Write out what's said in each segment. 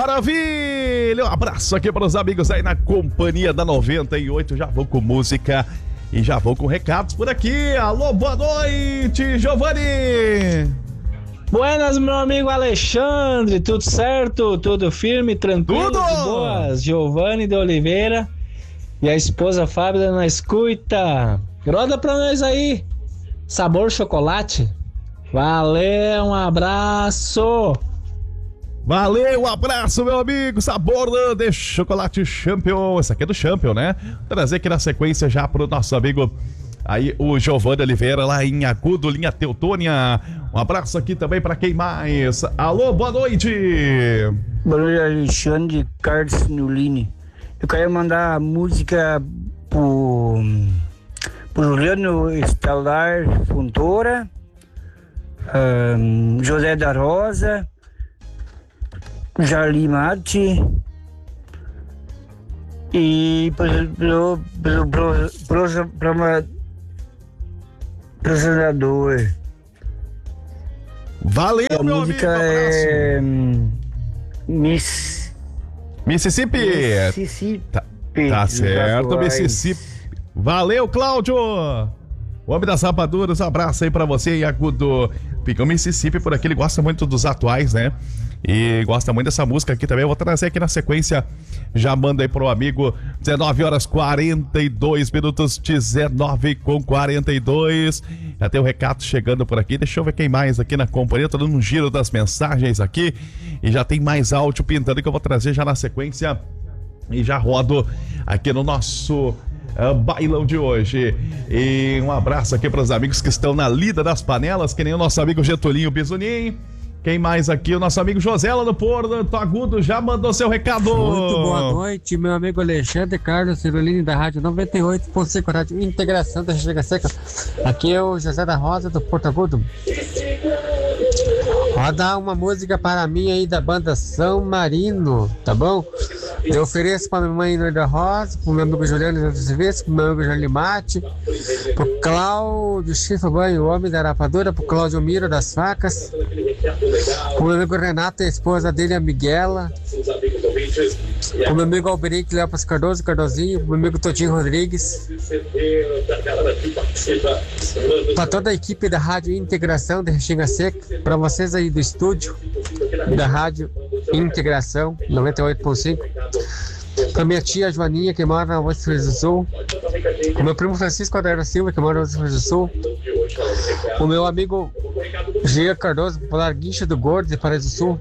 Maravilha! Um abraço aqui para os amigos aí na companhia da 98. Já vou com música e já vou com recados por aqui. Alô, boa noite, Giovanni! Buenas, meu amigo Alexandre, tudo certo? Tudo firme, tranquilo, Tudo! de boas? Giovanni de Oliveira e a esposa Fábia na escuta. Roda pra nós aí, sabor chocolate. Valeu, um abraço! Valeu, um abraço, meu amigo. Sabor de chocolate Champion. Esse aqui é do Champion, né? Vou trazer aqui na sequência já pro nosso amigo aí, o Giovanni Oliveira, lá em Agudo, linha Teutônia. Um abraço aqui também pra quem mais? Alô, boa noite. Boa noite, Alexandre Carlos Nulini. Eu quero mandar música pro Juliano Estalar Fontoura, José da Rosa, Jarli Mate e pro apresentador. Valeu, A meu música amigo. é Mississippi. Mississippi. Tá certo, Atuais. Mississippi. Valeu, Cláudio. O homem das rapaduras, um abraço aí pra você, Iagudo. Fica o Mississippi por aqui, ele gosta muito dos atuais, né? E gosta muito dessa música aqui também. Eu vou trazer aqui na sequência. Já manda aí pro amigo. 19h42, 19h42. Já tem o recado chegando por aqui. Deixa eu ver quem mais aqui na companhia. Tô dando um giro das mensagens aqui. E já tem mais áudio pintando que eu vou trazer já na sequência. E já rodo aqui no nosso bailão de hoje. E um abraço aqui para os amigos que estão na lida das panelas, que nem o nosso amigo Getulinho Bizunim. Quem mais aqui? O nosso amigo José lá do Porto Agudo já mandou seu recado. Muito boa noite, meu amigo Alexandre Carlos Cirolini da Rádio 98.5 Rádio Integração da Chega Seca. Aqui é o José da Rosa do Porto Agudo. Roda uma música para mim aí da banda São Marino, tá bom? Eu ofereço para minha mãe Noida Rosa, pro meu amigo Juliano de Serviço, pro meu amigo Jarli Mate, pro Cláudio Chifre Banho, o homem da rapadura, pro Cláudio Miro das Facas, pro meu amigo Renato e a esposa dele, a Miguela, pro meu amigo Alberic Leopas Cardoso, Cardozinho, pro meu amigo Totinho Rodrigues, para toda a equipe da Rádio Integração de Restinga Seca, para vocês aí do estúdio da Rádio Integração 98.5, para minha tia Joaninha, que mora na Voz do Rio do Sul, o meu primo Francisco Adara Silva, que mora na Voz do Rio do Sul, o meu amigo Gia Cardoso, Polar Guincha do Gordo, de Paraíso do Sul,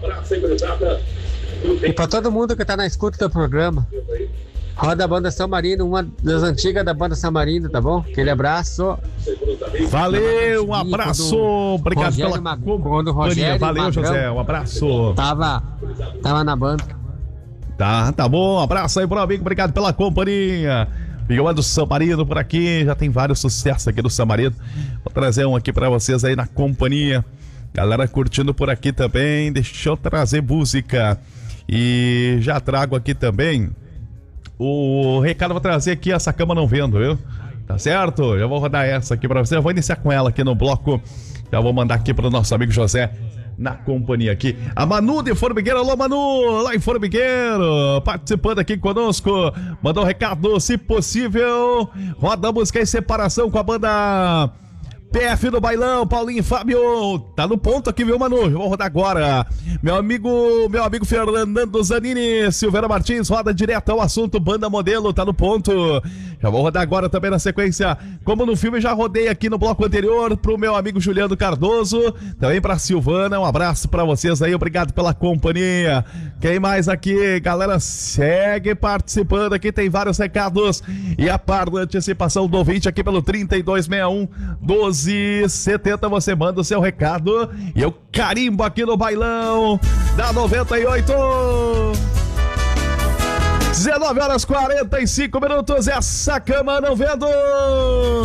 e para todo mundo que está na escuta do programa. Roda a banda São Marino, uma das antigas da banda São Marino, tá bom? Aquele abraço. Valeu, um abraço. Obrigado pela companhia. Valeu, José, um abraço. Tava na banda. Tá bom, um abraço aí pro amigo, obrigado pela companhia. Miguel do São Marino por aqui, já tem vários sucessos aqui do São Marino. Vou trazer um aqui pra vocês aí na companhia. Galera curtindo por aqui também, deixa eu trazer música. E já trago aqui também o recado, vou trazer aqui, essa cama não vendo, viu? Tá certo? Já vou rodar essa aqui pra você, eu vou iniciar com ela aqui no bloco. Já vou mandar aqui pro nosso amigo José na companhia aqui. A Manu de Formigueiro, alô Manu, lá em Formigueiro, participando aqui conosco. Mandou um recado, se possível, roda a música em separação com a banda PF do Bailão, Paulinho e Fábio. Tá no ponto aqui, viu, Manu? Eu vou rodar agora. Meu amigo Fernando Zanini, Silveira Martins, roda direto ao assunto, banda modelo, tá no ponto. Já vou rodar agora também na sequência, como no filme já rodei aqui no bloco anterior, pro meu amigo Juliano Cardoso, também pra Silvana, um abraço pra vocês aí, obrigado pela companhia. Quem mais aqui? Galera, segue participando aqui, tem vários recados. E a par da antecipação do ouvinte aqui pelo 3261-1270, você manda o seu recado e eu carimbo aqui no bailão da 98. 19h45, essa cama não vendo.